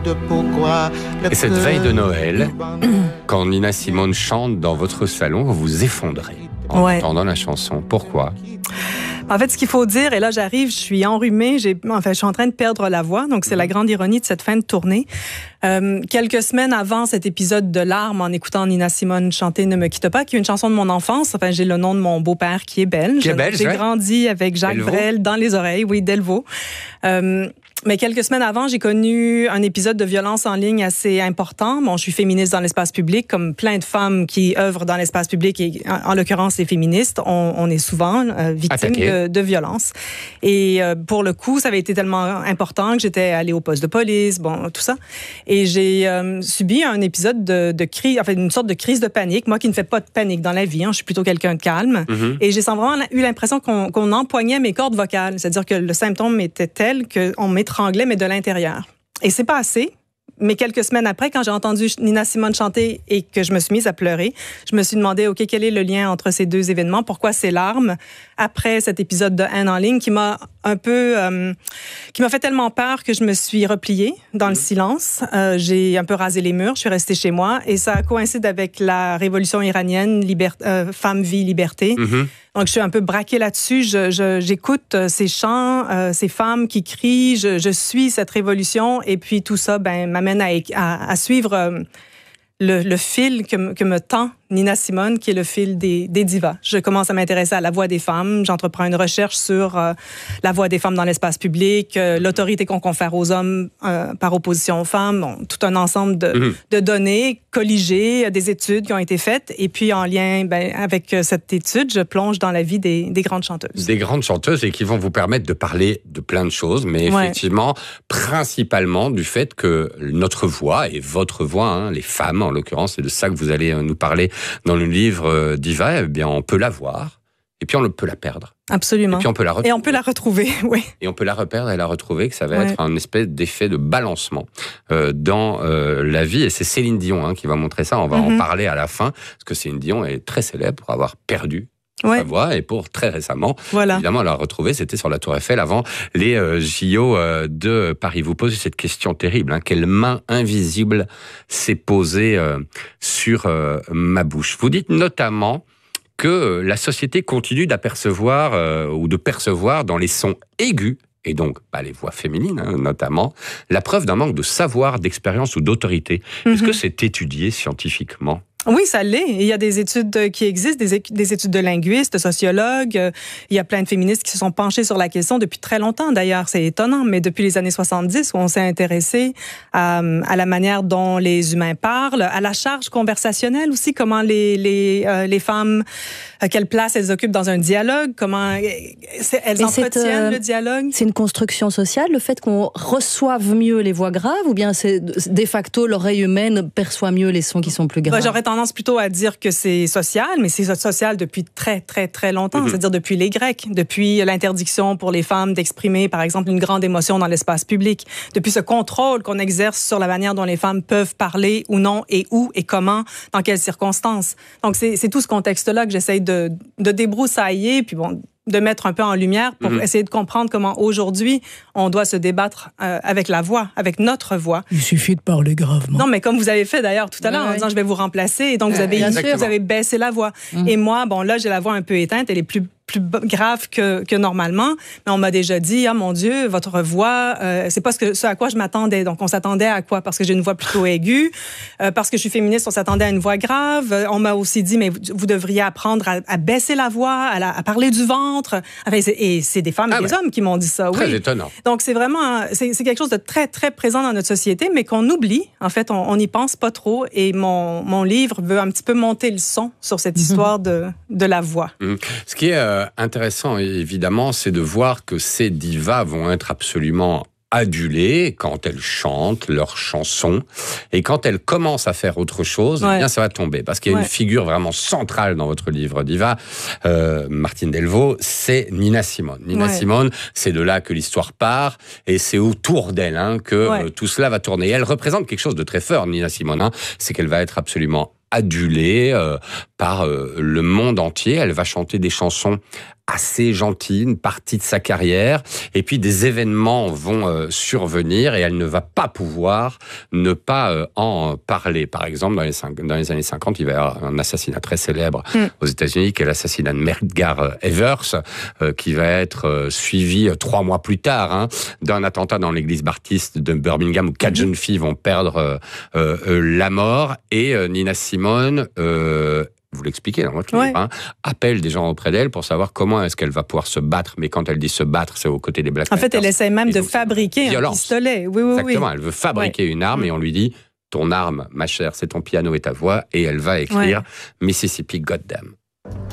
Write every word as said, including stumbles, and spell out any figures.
Et cette veille de Noël, quand Nina Simone chante dans votre salon, vous vous effondrez en ouais. entendant la chanson. Pourquoi ? En fait, ce qu'il faut dire, et là j'arrive, je suis enrhumée, j'ai, enfin, je suis en train de perdre la voix, donc c'est mmh. la grande ironie de cette fin de tournée. Euh, quelques semaines avant cet épisode de larmes, en écoutant Nina Simone chanter Ne me quitte pas, qui est une chanson de mon enfance, enfin j'ai le nom de mon beau-père qui est belge. Qui est belge, J'ai ouais. grandi avec Jacques Delvaux. Brel dans les oreilles, oui, Delvaux. Euh, Mais quelques semaines avant, j'ai connu un épisode de violence en ligne assez important. Bon, je suis féministe dans l'espace public, comme plein de femmes qui œuvrent dans l'espace public, et en, en l'occurrence les féministes, on, on est souvent euh, victimes de, de violence. Et euh, pour le coup, ça avait été tellement important que j'étais allée au poste de police, bon, tout ça. Et j'ai euh, subi un épisode de, de crise, enfin une sorte de crise de panique. Moi qui ne fais pas de panique dans la vie, hein, je suis plutôt quelqu'un de calme. Mm-hmm. Et j'ai vraiment eu l'impression qu'on, qu'on empoignait mes cordes vocales. C'est-à-dire que le symptôme était tel qu'on m'étranglait, mais de l'intérieur. Et c'est pas assez. Mais quelques semaines après, quand j'ai entendu Nina Simone chanter et que je me suis mise à pleurer, je me suis demandé, OK, quel est le lien entre ces deux événements? Pourquoi ces larmes après cet épisode de haine en ligne qui m'a un peu, euh, qui m'a fait tellement peur que je me suis repliée dans le silence. Euh, j'ai un peu rasé les murs, je suis restée chez moi et ça coïncide avec la révolution iranienne, liber- euh, femme, vie, liberté. Mm-hmm. Donc, je suis un peu braquée là-dessus. Je, je, j'écoute ces chants, euh, ces femmes qui crient. Je, je suis cette révolution. Et puis, tout ça ben, m'amène à, à, à suivre euh, le, le fil que, que me tend Nina Simone, qui est le fil des, des divas. Je commence à m'intéresser à la voix des femmes. J'entreprends une recherche sur euh, la voix des femmes dans l'espace public, euh, l'autorité qu'on confère aux hommes euh, par opposition aux femmes. Bon, tout un ensemble de, mmh. de données colligées, des études qui ont été faites. Et puis, en lien ben, avec cette étude, je plonge dans la vie des, des grandes chanteuses. Des grandes chanteuses et qui vont vous permettre de parler de plein de choses, mais effectivement, ouais. principalement du fait que notre voix, et votre voix, hein, les femmes en l'occurrence, c'est de ça que vous allez nous parler dans le livre Diva, eh bien, on peut la voir, et puis on peut la perdre. Absolument. Et puis on peut la retrouver. Et on peut la retrouver, oui. Et on peut la reperdre et la retrouver, que ça va ouais. être un espèce d'effet de balancement euh, dans euh, la vie. Et c'est Céline Dion hein, qui va montrer ça. On va mm-hmm. en parler à la fin, parce que Céline Dion est très célèbre pour avoir perdu ouais. sa voix, et pour très récemment, voilà. évidemment, la retrouver, c'était sur la Tour Eiffel avant les euh, J O euh, de Paris. Vous posez cette question terrible, hein, quelle main invisible s'est posée euh, sur euh, ma bouche. Vous dites notamment que la société continue d'apercevoir euh, ou de percevoir dans les sons aigus, et donc bah, les voix féminines hein, notamment, la preuve d'un manque de savoir, d'expérience ou d'autorité. Mm-hmm. Est-ce que c'est étudié scientifiquement ? Oui, ça l'est. Il y a des études qui existent, des, des études de linguistes, de sociologues. Il y a plein de féministes qui se sont penchées sur la question depuis très longtemps, d'ailleurs. C'est étonnant, mais depuis les années soixante-dix, où on s'est intéressé à, à la manière dont les humains parlent, à la charge conversationnelle aussi, comment les, les, euh, les femmes, à quelle place elles occupent dans un dialogue, comment elles entretiennent euh, le dialogue. C'est une construction sociale, le fait qu'on reçoive mieux les voix graves, ou bien c'est de facto l'oreille humaine perçoit mieux les sons qui sont plus graves? Ben, j'aurais tendance plutôt à dire que c'est social, mais c'est social depuis très, très, très longtemps. Mm-hmm. C'est-à-dire depuis les Grecs, depuis l'interdiction pour les femmes d'exprimer, par exemple, une grande émotion dans l'espace public, depuis ce contrôle qu'on exerce sur la manière dont les femmes peuvent parler ou non, et où, et comment, dans quelles circonstances. Donc, c'est, c'est tout ce contexte-là que j'essaye de, de débroussailler, puis bon, de mettre un peu en lumière pour mmh. essayer de comprendre comment aujourd'hui on doit se débattre euh, avec la voix, avec notre voix. Il suffit de parler gravement. Non, mais comme vous avez fait d'ailleurs tout à l'heure, oui, en disant oui. je vais vous remplacer, et donc vous avez, vous avez baissé la voix. Mmh. Et moi, bon là j'ai la voix un peu éteinte, elle est plus plus grave que, que normalement, mais on m'a déjà dit, ah mon Dieu, votre voix, euh, c'est pas ce, que, ce à quoi je m'attendais. Donc on s'attendait à quoi? Parce que j'ai une voix plutôt aiguë, euh, parce que je suis féministe, on s'attendait à une voix grave. Euh, on m'a aussi dit, mais vous, vous devriez apprendre à, à baisser la voix, à, la, à parler du ventre. Enfin, c'est, et c'est des femmes et ah des ouais. hommes qui m'ont dit ça. Très oui. étonnant. Donc c'est vraiment, c'est, c'est quelque chose de très très présent dans notre société, mais qu'on oublie. En fait, on n'y pense pas trop. Et mon mon livre veut un petit peu monter le son sur cette histoire de de la voix. Mmh. Ce qui est euh, intéressant, évidemment, c'est de voir que ces divas vont être absolument adulées quand elles chantent leurs chansons, et quand elles commencent à faire autre chose, ouais. eh bien ça va tomber, parce qu'il y a ouais. une figure vraiment centrale dans votre livre Diva, euh, Martine Delvaux, c'est Nina Simone. Nina ouais. Simone, c'est de là que l'histoire part, et c'est autour d'elle hein, que ouais. euh, tout cela va tourner. Et elle représente quelque chose de très fort, Nina Simone, hein, c'est qu'elle va être absolument adulée euh, par euh, le monde entier. Elle va chanter des chansons assez gentilles, une partie de sa carrière, et puis des événements vont euh, survenir et elle ne va pas pouvoir ne pas euh, en parler. Par exemple, dans les, cinq, dans les années cinquante, il va y avoir un assassinat très célèbre mm. aux États-Unis, qui est l'assassinat de Medgar Evers, euh, qui va être euh, suivi euh, trois mois plus tard hein, d'un attentat dans l'église baptiste de Birmingham où quatre mm-hmm. jeunes filles vont perdre euh, euh, la mort. Et euh, Nina Simone euh, vous l'expliquez dans votre livre, ouais. hein, appelle des gens auprès d'elle pour savoir comment est-ce qu'elle va pouvoir se battre. Mais quand elle dit se battre, c'est aux côtés des Black En Panthers. fait, elle essaie même de fabriquer un pistolet. Oui, oui, Exactement, oui. elle veut fabriquer ouais. une arme mmh. et on lui dit « Ton arme, ma chère, c'est ton piano et ta voix » et elle va écrire ouais. « Mississippi Goddamn ».